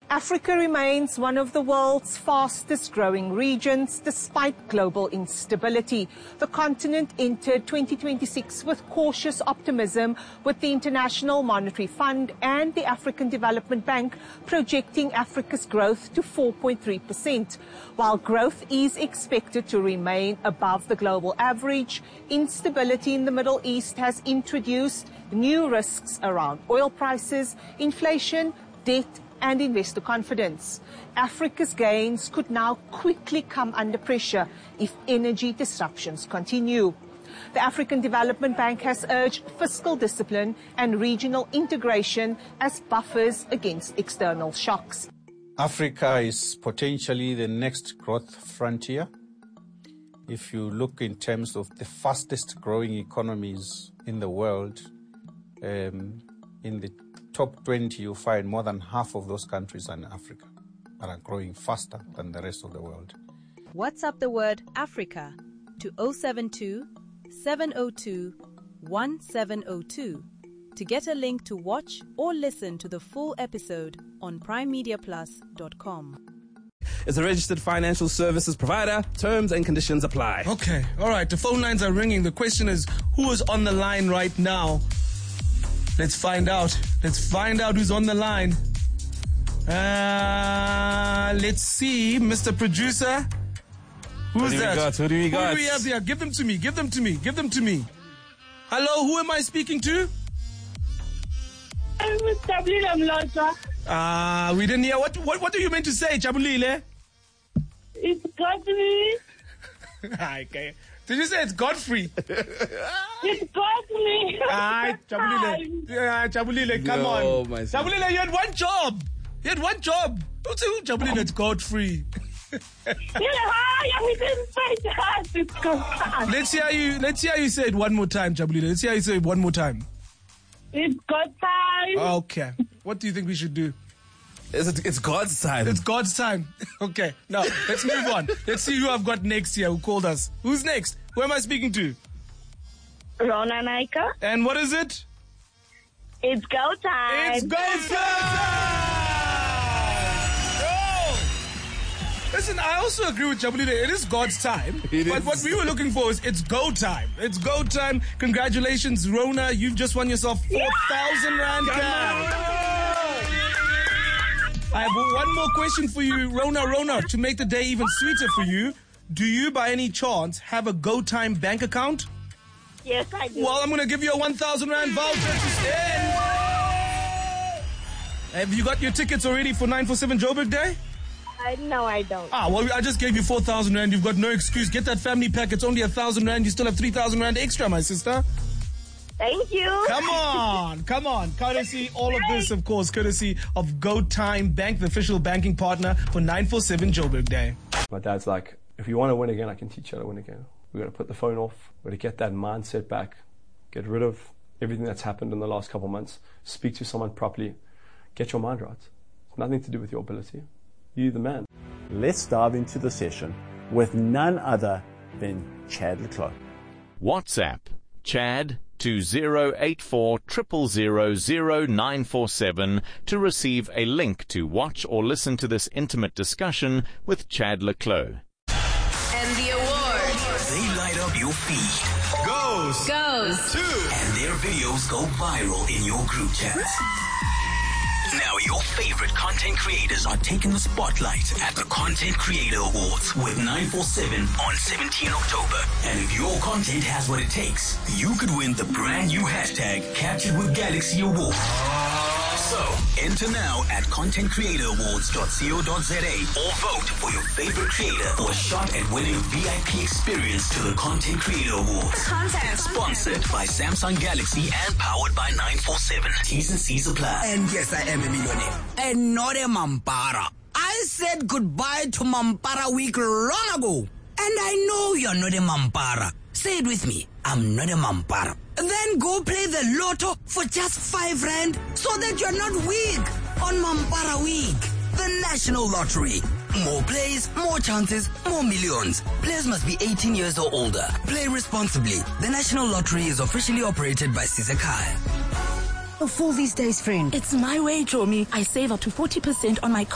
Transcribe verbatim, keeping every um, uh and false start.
Africa remains one of the world's fastest growing regions despite global instability. The continent entered twenty twenty-six with cautious optimism, with the International Monetary Fund and the African Development Bank projecting Africa's growth to four point three percent. While growth is expected to remain above the global average, instability in the Middle East has introduced new risks around oil prices, inflation, debt, and investor confidence. Africa's gains could now quickly come under pressure if energy disruptions continue. The African Development Bank has urged fiscal discipline and regional integration as buffers against external shocks. Africa is potentially the next growth frontier. If you look in terms of the fastest growing economies in the world, um, in the top twenty, you find more than half of those countries are in Africa that are growing faster than the rest of the world. WhatsApp the word Africa to zero seven two, seven zero two, one seven zero two to get a link to watch or listen to the full episode on prime media plus dot com. Is a registered financial services provider. Terms and conditions apply. Okay, all right. The phone lines are ringing. The question is, who is on the line right now? Let's find out. Let's find out who's on the line. Uh, let's see, Mister Producer. Who's Who do that? we got? Who do we got? Who do we have here? Give them to me. Give them to me. Give them to me. Hello, who am I speaking to? I'm Jabulile Mlotshwa. Ah, uh, we didn't hear. What, what What are you meant to say, Jabulile? It's Godfrey. Okay. Did you say it's Godfrey? It's Godfrey. Ah, Jabulile. Yeah, Jabulile, come No, on. my son. Jabulile, you had one job. You had one job. Don't say Jabulile, it's Godfrey. Yeah, we didn't say that. It's God. Let's hear you. Let's hear you say it one more time, Jabulile. Let's hear you say it one more time. It's God time. Okay. What do you think we should do? Is it, it's God's time. It's God's time. Okay. Now, let's move on. Let's see who I've got next here who called us. Who's next? Who am I speaking to? Rona Naika. And what is it? It's go time. It's go time! Oh! Listen, I also agree with Jabulile. It is God's time. It but is. what we were looking for is it's go time. It's go time. Congratulations, Rona. You've just won yourself four thousand Rand cash. I have one more question for you, Rona. Rona, to make the day even sweeter for you, do you by any chance have a Go Time bank account? Yes, I do. Well, I'm going to give you a one thousand Rand voucher to spend. Have you got your tickets already for nine four seven Joburg Day? I, no, I don't. Ah, well, I just gave you four thousand Rand. You've got no excuse. Get that family pack. It's only one thousand Rand. You still have three thousand Rand extra, my sister. Thank you. Come on, come on. Courtesy, all of this, of course, courtesy of Go Time Bank, the official banking partner for nine four seven Joburg Day. My dad's like, if you want to win again, I can teach you how to win again. We're going to put the phone off. We're going to get that mindset back. Get rid of everything that's happened in the last couple of months. Speak to someone properly. Get your mind right. It's nothing to do with your ability. You're the man. Let's dive into the session with none other than Chad le Clos. WhatsApp Chad to zero eight four zero zero zero zero nine four seven to receive a link to watch or listen to this intimate discussion with Chad le Clos. And the award They light up your feed. goes goes to, and their videos go viral in your group chats. Now your favorite content creators are taking the spotlight at the Content Creator Awards with nine four seven on seventeenth October. And if your content has what it takes, you could win the brand new hashtag Captured with Galaxy Award. So, enter now at content creator awards dot co dot za or vote for your favorite creator for a shot at winning a V I P experience to the Content Creator Awards. Contest. Sponsored by Samsung Galaxy and powered by nine four seven. T's and C's apply. And yes, I am a millionaire. And not a Mampara. I said goodbye to Mampara week long ago. And I know you're not a Mampara. Say it with me. I'm not a Mampara. Then go play the lotto for just five rand so that you're not weak on Mampara Week. The National Lottery. More plays, more chances, more millions. Players must be eighteen years or older. Play responsibly. The National Lottery is officially operated by Sisekai. For these days, friend. It's my way, Jomi. I save up to forty percent on my